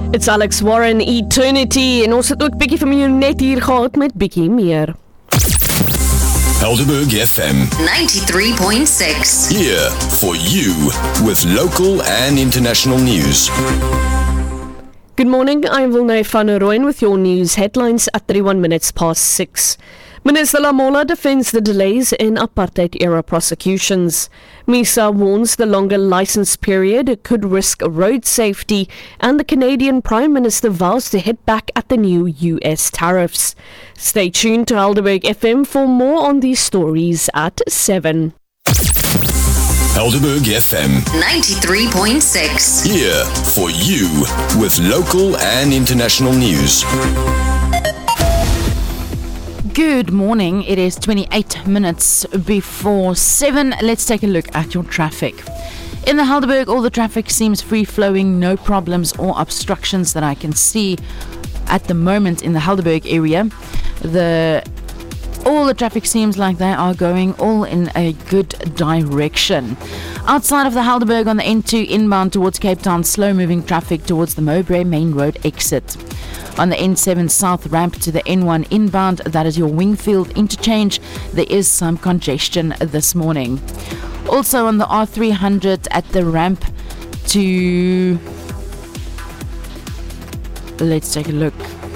It's Alex Warren, Eternity, en ons het ook bietjie van jou net hier gehad met bietjie meer. Helderberg FM 93.6. here for you with local and international news. Good morning, I'm Wilnay van Rooyen with your news headlines at 31 minutes past 6. Minister Lamola defends the delays in apartheid-era prosecutions. MISA warns the longer license period could risk road safety, and the Canadian Prime Minister vows to hit back at the new US tariffs. Stay tuned to Helderberg FM for more on these stories at 7. Helderberg FM 93.6. here for you with local and international news. Good morning. It is 28 minutes before 7. Let's take a look at your traffic. In the Helderberg, all the traffic seems free-flowing, no problems or obstructions that I can see at the moment in the Helderberg area. All the traffic seems like they are going all in a good direction. Outside of the Helderberg on the N2 inbound towards Cape Town, slow-moving traffic towards the Mowbray Main Road exit. On the N7 South ramp to the N1 inbound, that is your Wingfield interchange, there is some congestion this morning. Also on the R300 at the ramp to... Let's take a look.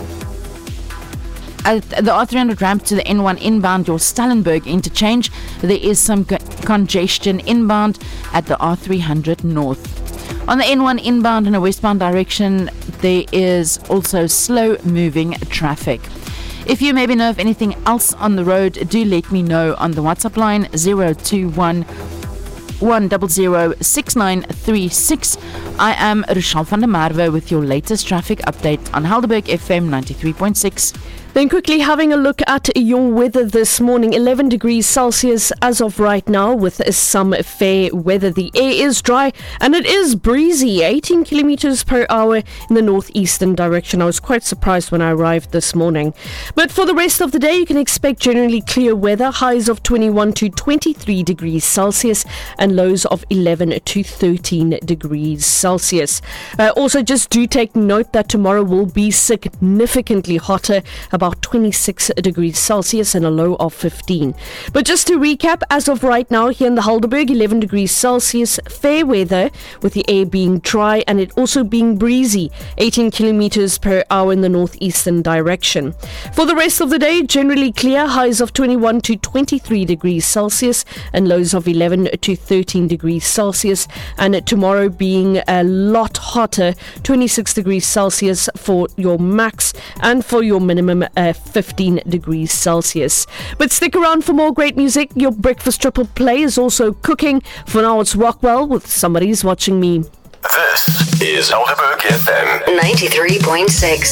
At the R300 ramp to the N1 inbound, your Stellenberg interchange, there is some congestion inbound at the R300 North. On the N1 inbound in a westbound direction, there is also slow-moving traffic. If you maybe know of anything else on the road, do let me know on the WhatsApp line 021 100 6936. I am Rochelle van der Merwe with your latest traffic update on Helderberg FM 93.6. Then quickly having a look at your weather this morning. 11 degrees Celsius as of right now with some fair weather. The air is dry and it is breezy. 18 kilometers per hour in the northeastern direction. I was quite surprised when I arrived this morning. But for the rest of the day, you can expect generally clear weather. Highs of 21 to 23 degrees Celsius and lows of 11 to 13 degrees Celsius. Also, just do take note that tomorrow will be significantly hotter, about 26 degrees Celsius and a low of 15. But just to recap, as of right now here in the Helderberg, 11 degrees Celsius, fair weather with the air being dry and it also being breezy, 18 kilometers per hour in the northeastern direction. For the rest of the day, generally clear, highs of 21 to 23 degrees Celsius and lows of 11 to 13 degrees Celsius, and tomorrow being a lot hotter, 26 degrees Celsius for your max and for your minimum 15 degrees Celsius. But stick around for more great music. Your breakfast triple play is also cooking. For now, it's Rockwell with Somebody's Watching Me. This is Helderberg FM 93.6.